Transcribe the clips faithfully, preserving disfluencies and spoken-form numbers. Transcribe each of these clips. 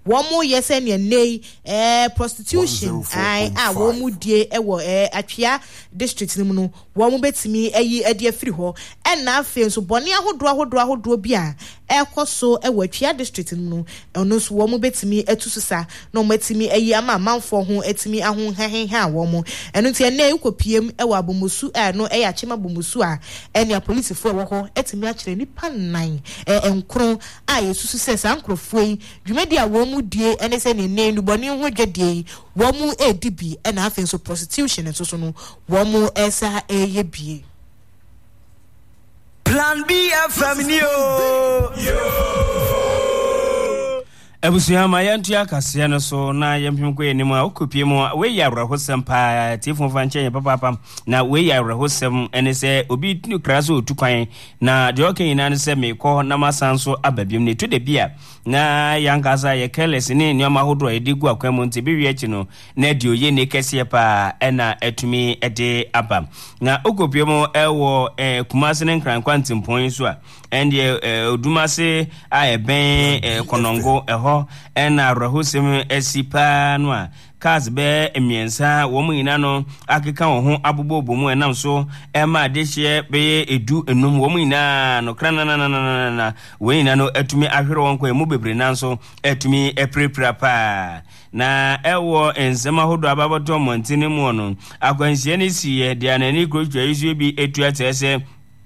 womo yese ne nei eh prostitution ai a womo die ewo eh Atwea district ni mu no womo betimi eyi ade afiri ho enna afi nso bone ahodo ahodo ahodo bia ekoso ewo Atwea district ni mu no ono so womo betimi etususa no metimi eyi ama manfo ho etimi aho heheha womo eno tie na ekopiem ewo abomusu eh no eya chema bomusu a ene police fo wo ho etimi akire nipa nine eh enkro a yesusu sesa ankrofo yi dwumedi a womo die ene se ne ne nubone ho dwedie womo edibi ena afi nso prostitution nso so no womo esa eye bie Plan B F M yo Ebusuya ma yantu akase no so na yempim ko enim a okopie mu we ya rahosem pa tifo fanche papa pam na we ya rahosem ene se obi tunu kraso otukwan na de oken na ne se me ko na masanso ababiem ne to de bia na yankasa ye keles ni nyoma hodo edigu akwam nti bi wi no na de oye ne kese pa ena etumi ede aba na okopie mu ewo eh, kumase ne nkran kwantimpon so a ende odumase a eben konongo eho ena rahosem esipa no a cars be emiensa wo mu ina no akeka wo ho abobobo mu enam so ema dehye be edu enum wo mu ina no krana na na na na wo ina no atumi ahwere won ko emu bebre nan so atumi eprepra pa na ewo ensema hodo ababoto montini mu no akwanhie ne siye de anani krotwa isu bi etu atese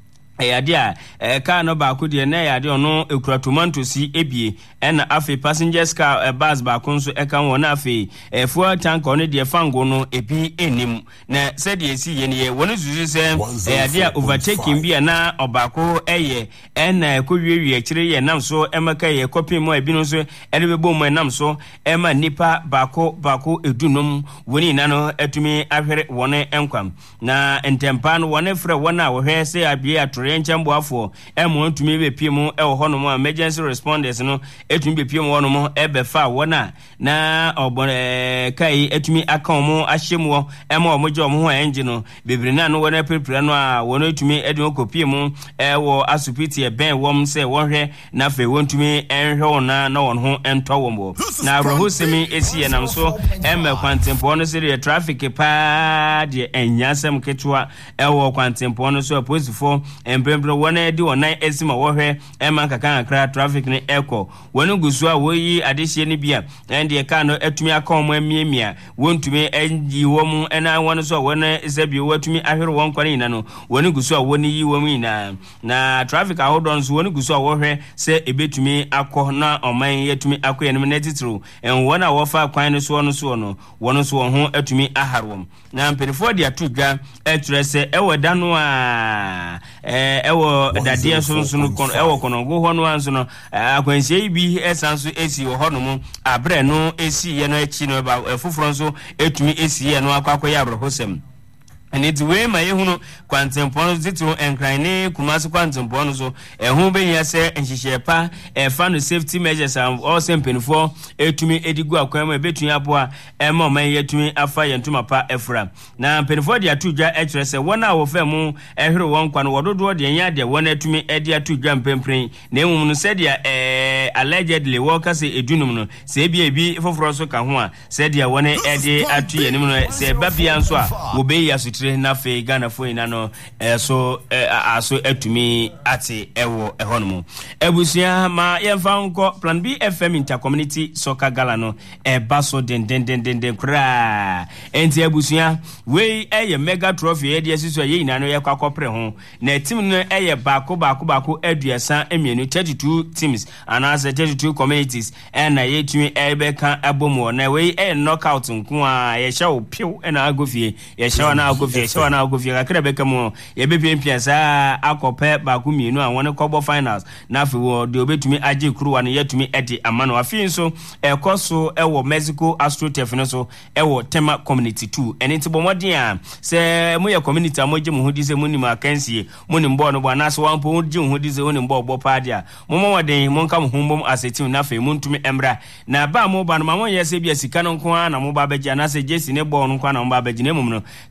eyadia eh car no ba ko de na eyadia ono ekura tomatoes ebie ena afi passengers car bus ba ko nso eka won afi eh fuel tank ono de fango no ebi enim na said ye si ye ne won zuzu se eyadia overtaking bia na obako eye ena ko wiewie kire ye nam so emaka ye copy mo ebi no so ede bebo mo nam so ema nipa bako bako edunum woni na no etumi ahwere wone enkwam na entempa no wone frɛ wona wo hwe se abie atore enchembo afo emo ntumi be pie mu e wo hono mu emergency responders no etumi be pie mu wono mu e be fa wona na obore kai etumi aka mu ahyemu emo omoje omo ho engine no bebre na no wona prepare no a wono etumi ede okopie mu e wo asupiti e ben wom se wonhwe na fe wontumi enhwe wona na won ho ento wombo na rohosemi esie nam so eme kwantempo no se de traffic pa de enyasem ketua e wo kwantempo no so aposifo embrembro wona di onan esima wohwe ema kaka akra traffic ne echo wonu gusu a woyi adehye ne bia ende ka no atumi aka mo amiemia wontumi enji wom ena wonu so wona esabi watumi ahwere won kwani na no wonu gusu a woni yi wom ina na traffic ahodon so wonu gusu a wohwe se ebetumi akọ na oman yetumi akọ enem na titru en wona wofa kwan no so wonu so no wonu so ho atumi aharwom na mpelifo dia tudwa etrese eweda no a eh ewo dadie so so no kon ewo konongo ho no anso no akwansie bi esanso esi wo ho no mu abre no esi ye no echi no ba efufuro nso etumi esi ye no akwakọ ya abrohosem ene diwe ma yehunu kwantempo zitiro enkrane kumase kwantempo so ehun be yase enhihye pa efa no safety measures and all sempenfo etumi edigu akwan ma betun aboa ema o man yetumi afa yentuma pa efra na penfo de atudwa ekyerese wona wo fa mu ehwere won kwan wododo de nya de wona etumi edi atudwa mpempren na emum no sadia eh allegedly wo kase edunum no se bia bi foforo so ka ho a sadia wona edi atu yenim no se babia nso a wo be yaso na fe Ghana fo ina no so aso etumi ate ewo ehonum ebusia ma yemfa nko Plan B F M Intercommunity Soccer Gala no e baso den den den den kra enti ebusia we eye mega trophy e de siso ye ina no ye kwakopre ho na team no eye baako baako baako aduasa emienu thirty-two teams and as thirty-two communities and na ye tumi ebe kan abomo na we eye knockout nko a ye hye opiw na agofie ye hye na agofie hye na agofie kakra beka mu ye bepiempia sa akope baako mienu a won kobo finals na afi wo de obetumi age kruwa ne yetumi edi amano afi nso ekoso ewo Mexico AstroTurf no so ewo Tema Community two eni ti bomodin a se mo ye community amoje mo hodi se mo ni makansie mo ni mbo no bo na so wan po hodi hodi se oni mbo obo pa dia mo mo waden mo nka mo humbom asetim na afi mo ntumi emra na ba mo ba no ma mo ye se bia sika no nko na mo ba beji na se jesi ne bo no nko na mo ba beji ne mum no ka hye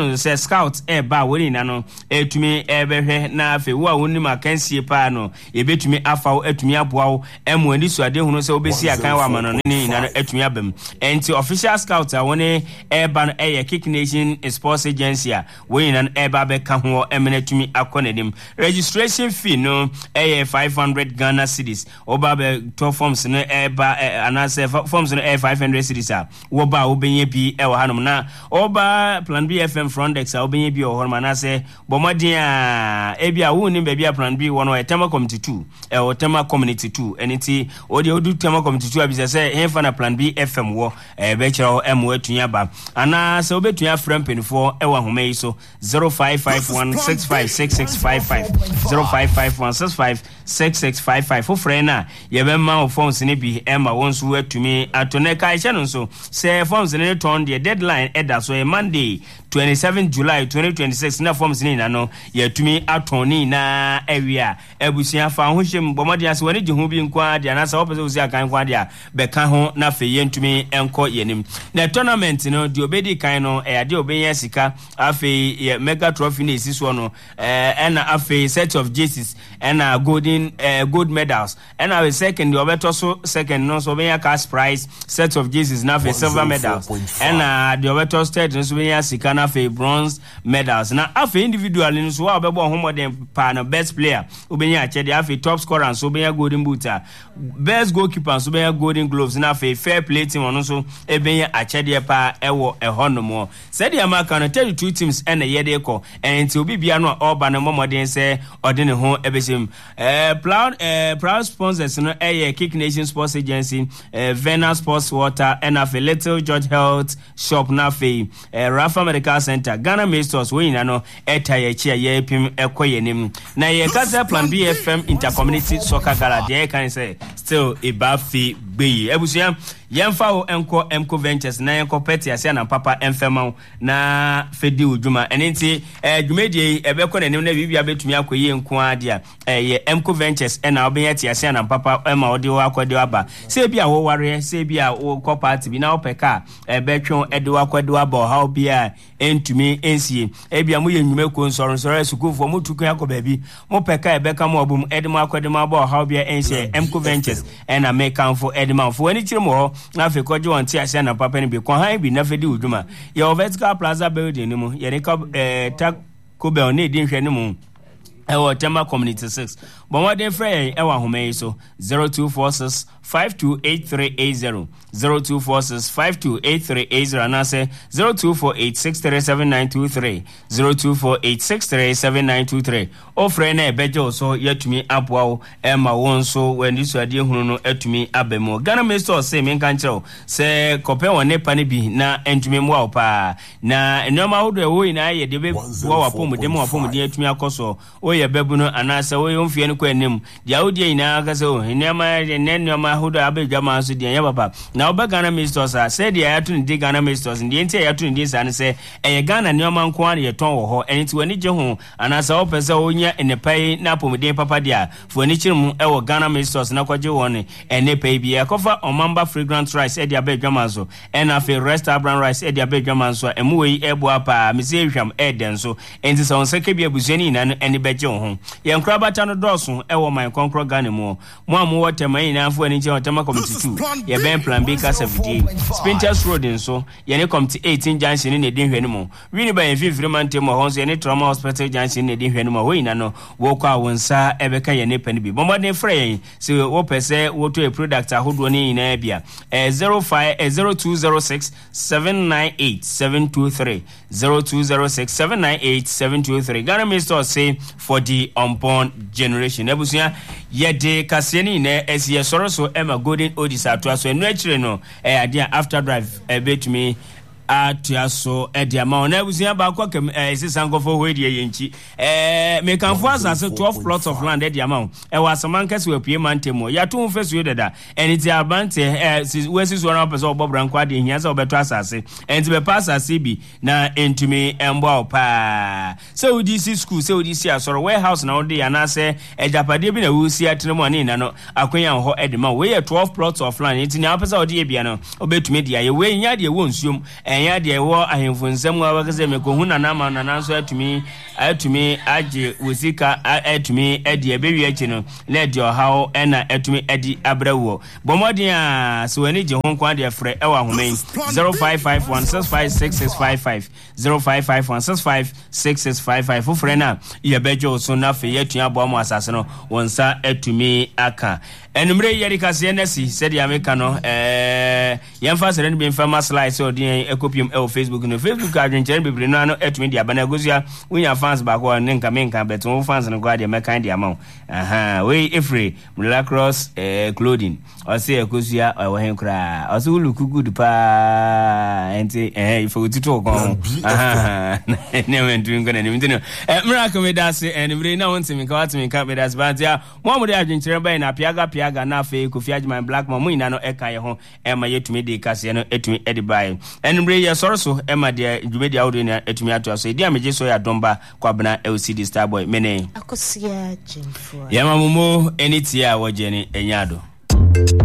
no say scout e ba woni na no etumi e behwe na afi wo a woni makansie pa no e betumi afa wo etumi aboa wo emu ani so ade hunu se obesi akan wa mano ni na etumi abam enti official scout a woni e ba no e Kick Nation Sports Agency a woni na e ba be ka ho emene etumi akonedim registration fee no e five hundred Ghana cedis oba be to forms no e ba anase forms no e five hundred cedis a wo ba wo benye bi e wo hanom na oba Plan B F M Frontex a obenye bi o horma na se bomodin a e bia wo ni be bia Plan B wo no e tema committee two e o tema community two eniti o de odu tema committee two abi se he fa na Plan B F M wo e be kira o em atunya ba ana se obetunya frempin for e wa homa yi so zero five five one six five six six five five zero five five one six five six six five five for friend na ye be ma o phones ni bi e ma won so atumi atone kai che no so se phones ni turn the deadline e da so e Monday twenty-seventh July twenty twenty-six na forms ni na no ye tumi atoni na area ebusia fa ho hwem bomode ase wani ji ho bi nkwa dia na sa opese osi akan kwa dia be ka ho na fe ye ntumi enko yenim na tournament no di obedi kan no e ade obenye sika afe ye mega trophy na esiso no eh na afe set of jerseys na golden uh, gold medals and our second the obeto so second no so benya cash prize set of jerseys na afe silver medals and uh, the obeto third no so benya sika na afe bronze medals na afe individual no so obebo homodem pa na best player obenya ache the afe top scorer so benya golden boot best goalkeeper so benya golden gloves na afe fair play team no so ebenya ache de pa ewo ehonomo said the amaka no thirty-two teams and ye de ko and till obi bia no oba no momodem say ode ne ho ebesim eh proud eh proud sponsors no eh Kick Nation Sports Agency eh Vena Sports Water and a Little George Health Shop na fe eh Rafa Medical Center Ghana Masters we na no eta ye chia ye pim ekoyenim na ye kasa Plan B F M Intercommunity Soccer Gala dey kan say still e ba fi gbeyi ebusia yemfa o enko emco ventures na enko peti ase na papa emfema na fedi udwuma enenti eh dwumedie ebekọ na nim na bibia betumi akoye enko ade a eh emco ventures na obenya ti ase na papa ema ode wa akwade aba se bia wo ware se bia wo ko party bi na opeka ebetwon ede wa akwade aba how bia entumi ensie ebia mo ye nwume ko nsoro nsoro sukufo mo tukun akoba bi mo peka ebeka mo obum ede mo akwade mo aba how bia ensie emco ventures na make am for ede man for any chiremo na fe ko jo anti ase na papa ni bi ko han bi na fe di uduma ye vertical plaza building ni mu ye ne ka eh ta ko be on e di hwe ni mu ewo tema community six but what they free ewa home so zero two four six five two eight three eight zero zero two four six five two eight three eight zero and I say zero two four eight six three seven nine two three zero two four eight six three seven nine two three o free na ebejo so yetumi aboa ema won so when this ade hunu no etumi abemo Ghana Masters say me kan kire say kope won nepa ne bi na entumi mo pa na enoma hodo wo ina ye de be wo wapom de mo wapom de etumi akoso o ye bebu no anasa wo yo mfie no kwa anim dia odi ina aka se o enema ne enoma hodo abegama so de ya papa na oba Ghana Masters a say dia yato ne Ghana Masters ndi enti yato ne sa ne se eye Ghana ne oma nko an ye ton wo ho enti wani je ho anasa wo pese onya enepai na pomuden papa dia fo ani chirim e wo Ghana Masters na kwaje won enepai bi e kofa omamba fragrant rice e dia abegama so e na fe restaurant rice e dia abegama so emu we e bo apa me se hwam e den so enti so nseke bi abusuani na no eni beje ho ye nkra bata no doso e wo man konkro Ghana mu mo amu wotemai na afo ani je hotema committee two ye ben Plan B kasa fidi Spinters Road nso ye ne committee eighteen junction ne din hwani mu wini ba ye fifiri mante mo ho so ye ne trauma hospital junction ne din hwani mu ho ina no wo kwa wonsa ebeka ye ne pani bi bomba ne frey se wo pese wo to a product ahodo ne ina bia eh zero five eh zero two zero six seven nine eight seven two three zero two zero six seven nine eight seven two three Ghana Masters say for the unborn generation ebusia ye de kaseni ne esie soro so ema golden odisa to aso enu akire no eh ade after drive e betumi atiaso ediama na busia ba kwa kem eh sisankofo hoedie yenchi eh me kanfo asase twelve plots of land ediama e wasamankase we pie mantemo ya to mfesu deda eniti abante eh wesi so na pese obobra nkwa de hia se obeto asase enti be pass asase bi na entumi embo opa se udisi school se udisi asoro warehouse na ode ya na se ejapade bi na wusi atenemo ani na no akwanya ho edema we twelve plots of land enti na pese ode ye bia no obetumi dia ye we nya de wo nsuom ɛnya de ɛwɔ ahemfo nsɛm a wakase me ko hu na na ma na na so atumi atumi age wosika atumi ade abewi achi no na de ɔhaw ɛna atumi adi abrawo bomodin a so ani je ho nkwa de frɛ ɛwɔ ahomai zero five five one six five six six five five zero five five one six five six six five five fo frɛ na ye bejo so na fe yatua bo mo asase no wonsa atumi aka enumre yeri kase na si said ya meka no eh yemfa sere no be mfa slide so odin ekopium e Facebook no Facebook adwenche bebre no ano atumi dia bana gozua unya fans ba ko ne nka menka beto fans no go dia meka dia ma aha we Efre Mlacross eh clothing o se ekosua o hen kra o se look good pa enti eh ifo tito kon aha ne wen doing gonna ne ntino eh miracle me das enumre na won timi ka watimi ka me das ba dia mo mo de adwenche ba na piaga piaga na fe Kofi Agyeman Black man mo ina no eka ye ho e ma yetumi de kase no etumi edi bai enumre ye soro so e ma de dwumedi awdo na etumi ato so e dia meje so ya domba kwabena L C D Starboy mene akosia jemfo ya mamumo enitia wo jeni enyado